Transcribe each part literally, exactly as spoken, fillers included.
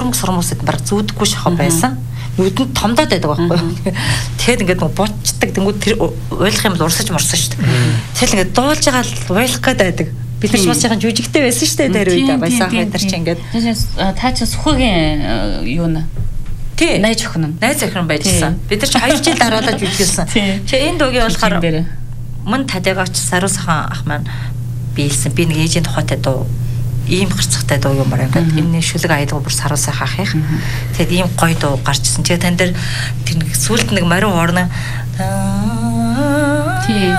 солонгос хүмүүсэд баг зүүдггүй шахав байсан. Нүдэнд томдоод байдаг байхгүй юу. Тэгэхээр ингээд нэг буучдаг тэнгууд тэр уйлах юм бол урсаж морсон шүү дээ. Тэгэл ингээд дуулж байгаа л уйлах гээд байдаг. Бид нар ч бас яхан жүжигтэй байсан шүү дээ тэр үед байсан хайдар чи ингээд. Та ч сухагийн юу нэ? Тий. Найз охин нь. Найз охин байжсан. Бид нар ч хоёр жил дараалал жүжиглсэн. Чи энэ дуугийн болохоор мөн тадягаач Саруу Сахан ах маань биелсэн. Би нэг ээжийн тухайтай дуу ийм гарцтай дуу юм аа ингээд энэ шүлэг аялга бүр Саруу Сахан ахих. Тэгэд ийм гоё дуу гарчсан. Тэгээ тань дээр тэр нэг сүлд нэг морин орно. Тий.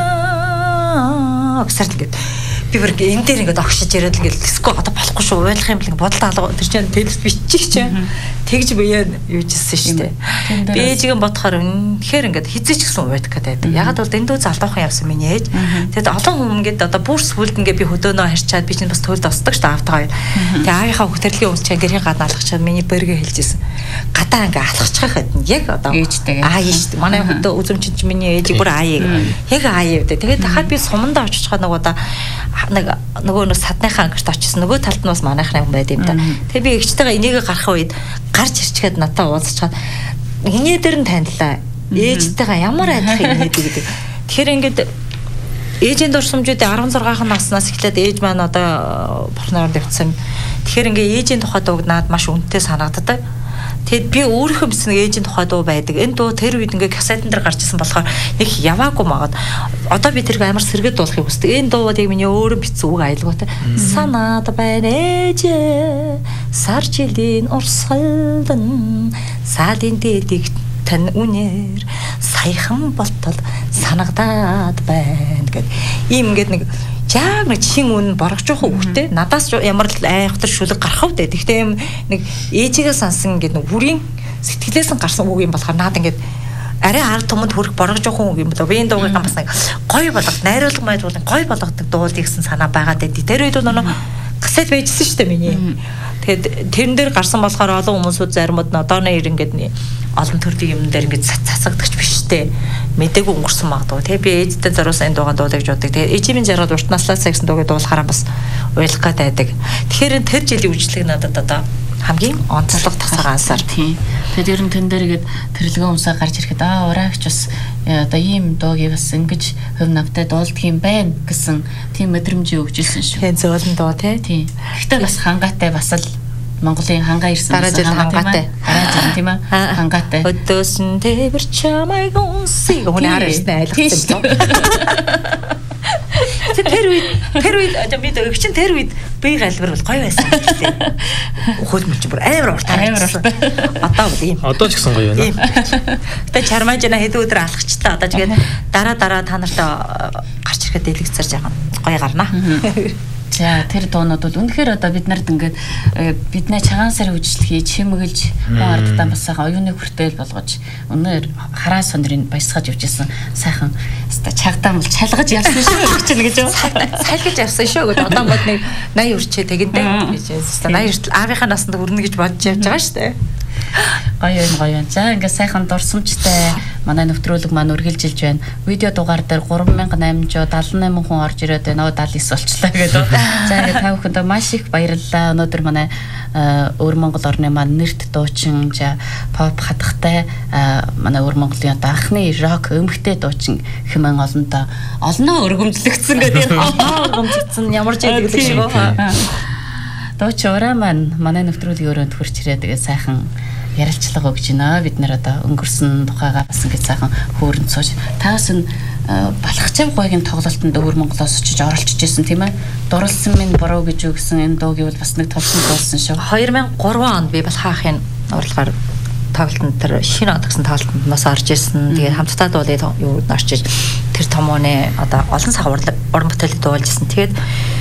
Агсарт ингээд би бүр энэ дээр ингээд огшиж яриад л ингээд диско одоо болохгүй шүү уйлах юм бэл бодол алга тэр чинь тэлс бичих чинь тэгж бие юу жисэн шүү дээ. Би ээжигээ бодохоор үнэхээр ингээд хизээч гсэн уйдах гэдэг. Ягаад бол дэндүү залуухан явсан миний ээж. Тэгэд олон хүн ингээд одоо бүр сүлд ингээд би хөдөөнөө харьчаад би чинь бас төлд осдог шүү дээ автаа. Тэгээ аавынхаа хөтөрлөгийн өмч гэрийн гадна алхачаад миний бэргээ хэлжсэн. Гадаа ингээд алхачих гэдэг яг одоо ээжтэйгээ аа ээж манай хөдөө үзэмчин чинь миний ээж бүр аа яг аа юу гэдэг. Тэгээд дахиад би сумандаа очиж байгаа нэг удаа нэг нөгөө нэг садныхаа ангирт очсон нөгөө талд нь бас манайхны хүн байд юм да. Тэгээ би эгчтэйгээ энийг гарах үед гарч ирчгээд надад уулзчихад инээ дээр нь танилаа. Ээжтэйгээ ямар адилхан инээд гэдэг. Тэгэхээр ингээд ээжийн дурсамжуудын арван зургаахан наснаас эхлээд ээж маань одоо бурхнаар дэвцсэн. Тэгэхээр ингээд ээжийн тухай дууг наад маш үнэтэй санагддаг. Тэгэд би өөрийнхөө бичсэн ээжийн тухай дуу байдаг. Энэ дуу тэр үед ингээ кассетн дээр гарч ирсэн болохоор нэг яваагүй магад. Одоо би тэрийг амар сэргээд дуулахыг хүсдэг. Энэ дуу яг миний өөрөө бичсэн үг аялгаатай. Санаад байна ээжээ. Сар жилийн урсгалдан саадын дэдэг тань үнээр саяхан болтол санагдаад байна гэд. Ийм ингээд нэг яг нэг чин үн боргож явах хөвгтэй надаас ямар л айхтар шүлэг гарах вэ. Тэгтээ юм нэг ээжигээ сансан ингээд нэг бүрийн сэтгэлээс нь гарсан үг юм болохоор наад ингээд арай ард түмэнд хүрэх боргож явах юм болоо. Би энэ дуугийн бас нэг гоё болгох, найруулга майдруулан гоё болгодог дуулт гэсэн санаа байгаад байд. Тэр үед нөгөө кассет байжсэн шүү дээ миний. Тэгэд тэрэн дээр гарсан болохоор олон хүмүүсүүд заримуд одооны ир ингээд олон төрлийн юм дээр ингээд цацагдагч биш дээ. Мэдээг өнгөрсөн магадгүй. Тэгээ би ээжтэй зориулсан энэ дуугаа дуулаж удаа. Тэгээ ээжийн жаргал урт наслаасаа гэсэн дуугаа дуулахаараа бас уйлах гээд байдаг. Тэгэхээр тэр жилийн үжиглэг надад одоо хамгийн онцлог тасаага ансаар. Тийм. Тэгээд ер нь тэн дээр ихэд тэрэлгэн өмсөө гарч ирэхэд аа ураагч бас одоо ийм дуугийг бас ингэж хөв навтай дуулдаг юм байна гэсэн тийм мэдрэмжийг өгчилсэн шүү. Тийм зөөлөн дуу тий. Гэхдээ бас хангаатай бас л Монголын хангаа ирсэн дараа жил хангаатай. Дараа жил тийм ээ. Хангаатай. Өдөөсөн тээвэр чамайг унсыг хүний харсан айлгсан. Тэр үед тэр үед одоо бид өгчин тэр үед би галбар бол гоё байсан гэдэг. Хөлмөлч бүр амар урт амар урт. Одоо бол ийм. Одоо ч гэсэн гоё байна. Тэ чармаажна хэд өдөр алхачлаа. Одоо тэгээд дараа дараа та нартай гарч ирэхэд дэлгэцэрж байгаа гоё гарна. За тэр дуунууд бол үнэхээр одоо бид нарт ингээд бидний цагаан сар үжил хийж хэмгэлж ардтаа бас сайхан оюуны хүртэл болгож өнөр хараа сонрын баясгаж явжсэн сайхан өста чагтаа мэл чалгаж явсан шүү хичээл гэж юу сайлгаж явсан шүү гэдэг одоо бод нэг наяа үрчээ тэгэнтэй гэж өста наяа үртэл аавынхаа насанд хүрнэ гэж бодож явж байгаа шүү дээ. Гоё юм гоё. За ингээд сайхан дурсамжтай манай нэвтрүүлэг маань үргэлжилж байна. Видео дугаар дээр гурван мянга айманчууд седем найман хүн орж ирээд байна. седем девять болчлаа гэдэг. За ингээд та бүхэнд маш их баярлалаа. Өнөөдөр манай өвөр Монгол орны маань нэрт дуучин за pop хатгатай манай өвөр Монголын одоо анхны рок өмгтэй дуучин хэмээн олонтоо олноо өргөмжлөгдсөн гэдэг. Өргөмжлөгдсөн ямар ч яадаг л шиг байна. Дууч ураа маань манай нэвтрүүлгийн өрөөнд хурч ирээ тэгээ сайхан ярилцлага өгч байна. Бид нэр одоо өнгөрсөн тухайгаа бас ингэ сайхан хөөрөнд сууж таас нь балхачаа гойгийн тоглолтод өвөр Монголоос очиж оролцож ирсэн тийм ээ. Дурлсан минь буруу гэж үгсэн энэ дууг бол бас нэг толсон дуулсан шүү. две тысячи три онд би балхаахын урлагаар тоглолтод тэр шинэ од гэсэн тоглолтод нас орж ирсэн. Тэгээ хамтдаа дуулаад юу орчиж тэр томооны одоо олон сар уран бүтээлд дуулж ирсэн. Тэгээд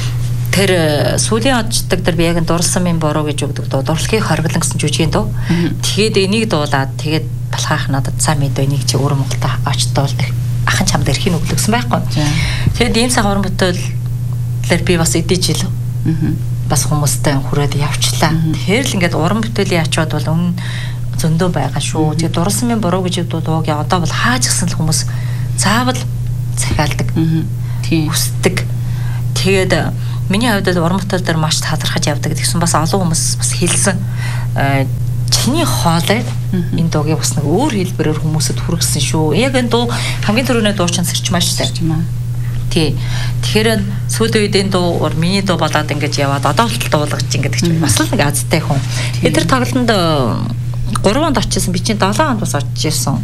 тэр сүүлийн одчдаг дээр би яг дурлсан минь буруу гэж өгдөг дуу дурлахыг хорглон гэсэн жүжигийн дуу. Тэгээд энийг дуулаад тэгээд балхаах надад цаа мэдээ энийг чи өвөр Монголд очиж дуулах ахын чамд эрхийн өглөгсөн байхгүй. Тэгээд ийм цаг уран бүтээлээр би бас эдэж ил бас хүмүүстэй хүрээд явчлаа. Тэгэхээр л ингээд уран бүтээлийн ачууд бол өмнө зөндөө байгаа шүү. Тэгээд дурлсан минь буруу гэж өгдөг дууг одоо бол хааж гисэн л хүмүүс заавал захиалдаг. Тийм хүсдэг. Тэгээд миний хувьд уран бүтээл дээр маш талархаж явдаг гэсэн бас олон хүмүүс бас хэлсэн. чиний хоолой энэ дуугийн бас нэг өөр хэлбэрээр хүмүүсэд хүргэсэн шүү. Яг энэ дуу хамгийн түрүүний дуу чинь сэрчмаа шүү дээ. Тий. Тэгэхээр сүүлийн үед энэ дуу миний дуу болоод ингэж яваад одоо хүртэл дуулгаж ингэж чинь бас л нэг азтай хүн. Би тэр тоглолтод гурав онд очижсэн, би чинь долоо онд бас очиж ирсэн.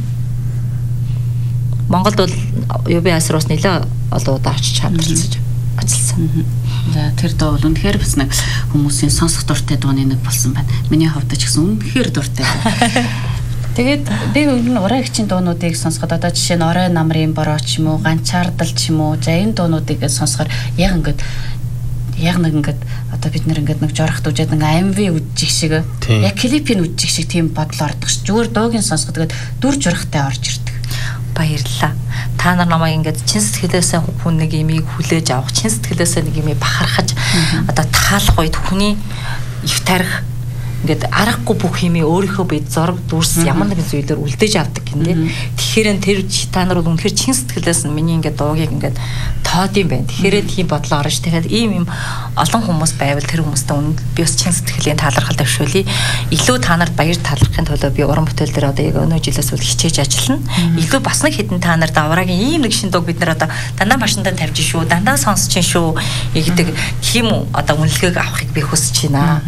Монголд бол ю би эс-роос нэлээ олон удаа очиж хамтарсан ажилласан. За тэр дуу бол үнэхээр бас нэг хүмүүсийн сонсох дуртай дууны нэг болсон байна. Миний хувьд ч гэсэн үнэхээр дуртай. Тэгээд би энэ ураа игчийн дуунуудыг сонсоход одоо жишээ нь орой намрын бороо ч юм уу, ганчаардал ч юм уу, за энэ дуунуудыг сонсохоор яг ингээд яг нэг ингээд одоо бид нэр ингээд нэг жорохт үжээд нэг эм ви үжих шиг яг клипийн үжих шиг тийм бодол ордог ш. Зүгээр дуугийн сонсоход тэгээд дүр жорохтой орж ирдэг. Баярлалаа. Та нар намайг ингээд чин сэтгэлээсээ хүн нэг имийг хүлээж авах, чин сэтгэлээсээ нэг имийг бахархаж одоо таалах үед хүний их тарих ингээд аргагүй бүх юмээ өөрийнхөө бие зураг дүрс ямар нэгэн зүйлээр үлдээж авдаг гинэ. Тэгэхээр тэр та нар бол үнэхээр чин сэтгэлээс нь миний ингээд дуугийг ингээд тоод юм байна. Тэгэхээр тийм бодлоо орж тэгээд ийм юм олон хүмүүс байвал тэр хүмүүстээ үнэ би бас чин сэтгэлийн талархал тавьшуулъя. Илүү та нарт баяр талархахын тулд би уран бүтээл дээр одоо яг өнөө жилээс үл хичээж ажиллана. Илүү бас нэг хэдэн та нарт аврагийн ийм нэг шин дууг бид нар одоо дандаа машиндаа тавьж шүү, дандаа сонсож чинь шүү гэдэг тийм одоо үнэлгээг авахыг би хүсэж байна.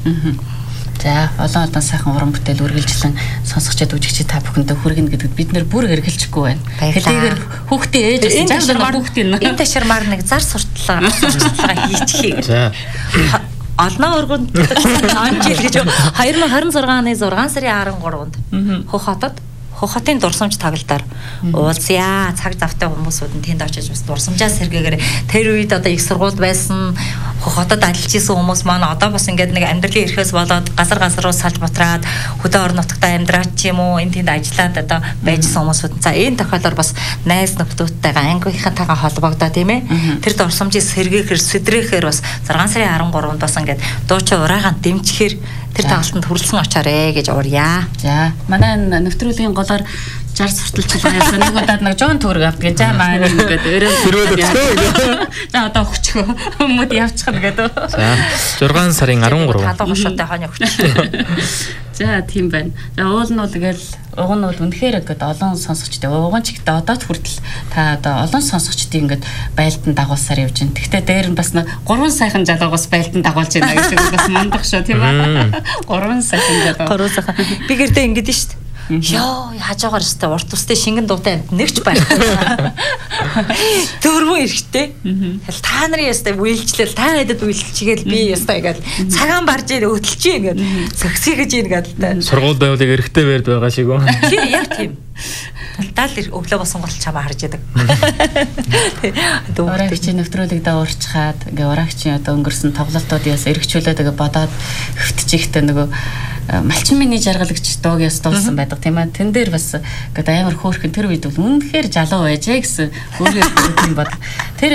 За олон олон сайхан уран бүтээл үргэлжлэн сонсогчдод үжигчид та бүхэндээ хүргэнэ гэдэгт бид нэр бүр эргэлжихгүй байна. Тэгэхээр хүүхдийн ээж бас жаалаа хүүхдийн энэ ташармаар нэг зар сурталчилгаа сурталчилгаа хийчихье. За Олноо өргөнд анжил гэж хоёр мың харин зургааны зургаан сарын арван гуравнд Хөх хотод Хөх хотын дурсамж таглалдаар уулзъя. Цаг завтай хүмүүсүүд нь тэнд очиж бас дурсамжаа сэргээгээр тэр үед одоо их сургууль байсан Хөх хотод ажиллаж исэн хүмүүс маань одоо бас ингээд нэг амьдралын эрхээс болоод газар газар руу салж бутраад хөдөө орон нутагт амьдраад ч юм уу энэ тэнд ажиллаад одоо байжсэн хүмүүсүүд. За энэ тохиолдолд бас найз нөхдөдтэйгээ ангийнхантайгаа холбогдоо тийм ээ. Тэр дурсамжийг сэргээхээр сэдрэхээр бас зургаан сарын арван гуравнд бас ингээд дуучаа ураагаан дэмжихээр тэр таалтанд хүрэлцэн очоорэ гэж уурья. За манай нэвтрүүлгийн голоор жар сурталчилгаа яасан нэг удаад нэг жон төгрөг авдаг. За маа ингээд өрөө. За одоо өгчхөө. Хүмүүд явчихна гэдэг. За зургаан сарын арван гурав. Халуун гошоотой хонь өгч. За тийм байна. За уул нь бол тэгэл уг нь бол үнэхээр ингээд олон сонсогчтой. Уг нь ч гэдэг одоо ч хүртэл та одоо олон сонсогчдын ингээд байлдан дагуулсаар явж байна. Гэхдээ дээр нь бас нэг гурван сайхан жалуугаас байлдан дагуулж байна гэж бас мандах шүү тийм ээ. Гурван сайхан жалуу. Гурван сайхан. Би гэрдээ ингээд нь шүү дээ. Ёо, хажуугаар өстэй урт устэй шингэн дуутай нэгч байхгүй. Дөрвөн эрэхтэй. Тэгэл та нарын ястай үйлчлэл та хэдэд үйлчлчихгээл би ястай ингээл цагаан барж ийн өдөлж ийн ингээд зөксгий гэж ийн гэдэг. Сургууль байвал эрэхтэй байрд байгаа шиг үү? Тийм яг тийм. Талдал өглөө босон гол чамаа харж яадаг. Ураагчийн нэвтрүүлэг даурчхаад ингээ ураагчийн одоо өнгөрсөн тоглолтууд яс эргчүүлээд тэгээ бодоод хөвтчихтэй нөгөө малчин миний жаргалагч дууг яс дуулсан байдаг тийм ээ. Тэн дээр бас ингээ амар хөөрхөн тэр үед бол үнэхээр жалуу байжээ гэсэн өөрөө тийм бод. Тэр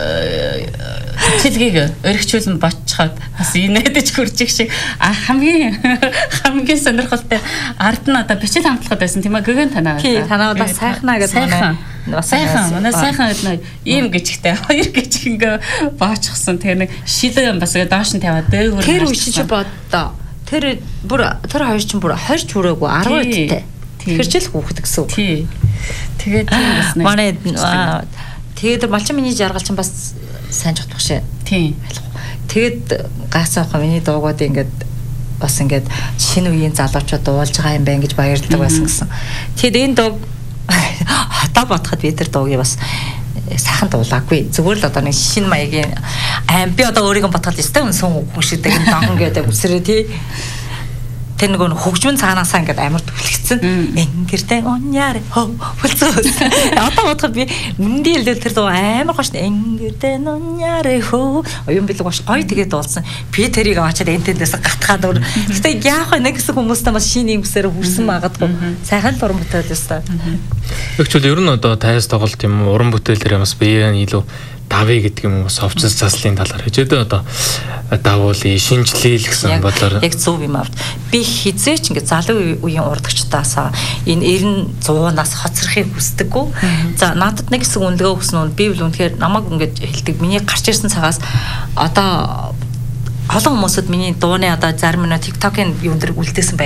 хичээлгийг өргөчүүлэн бочхоод бас инээдэж хурж их шиг хамгийн хамгийн сонирхолтой ард нь одоо бичил хамтлагад байсан тийм ээ. Гэгэн танаа. Тий, танаа бас сайхнаа гэдэг манай бас сайхан манай сайхан нэг ийм гिचгтэй хоёр гिचг ингээ боочихсон. Тэр нэг шилэн бас доош нь тавиад дээгүүр. Тэр үчиж боддоо. Тэр бүр тэр хоёр ч бүр хорж хүрээгүй арав үедтэй. Тэрчл хүүхэд гэсэн үг. Тий. Тэгээд тийм бас нэг манай тэгээд малчин миний жаргалчин бас сайн жогдох шээ. Тий. Тэгээд гацаах миний дуугууд ингээд бас ингээд шинэ үеийн залуучууд дуулж байгаа юм байна гэж баярлдаг байсан гэсэн. Тэгээд энэ дуу хата бодоход би тэр дуугийг бас сайхан дуулаагүй. Зүгээр л одоо нэг шинэ маягийн аим би одоо өөрийгөө бодоход өстэй үнсэн хүн шигдэг юм донхон гэдэг үсрээ тий. Тэр нэг хөгжмөн цаанаасаа ингээд амар түлхсэн. Ингэртэй оньяар хөө бүлцөө. Одоо бодоход би үндий хэлдэл тэр дуу амар гош ингэртэй оньяар хөө оюун бэлэг гош гоё тэгээд дуулсан. Би тэрийг аваачаад энтэндээс гатгаад өөр. Гэтэ яах вэ нэг хэсэг хүмүүстээ бас шинэ юмсээр хүрсэн магадгүй. Сайхан л уран бүтээл өстэй. Өгчүүл ер нь одоо тайс тоглолт юм уран бүтээлээр бас биеэ илүү давэ гэдэг юм уу совцос заслын талаар хичээдээ одоо давуулъя шинжлээл гэсэн бодлоор яг зөв юм авт би хизээч ингээд залуу үеийн урдагчдаасаа энэ эрен зуунаас хоцрохыг хүсдэггүй. За надад нэг хэсэг үнэлгээ өгсөн нь би бол үнэхээр намайг ингээд хэлдэг миний гарч ирсэн цагаас одоо олон хүмүүсд миний дууны одоо зарим нь TikTok-ын юун дээр үлдээсэн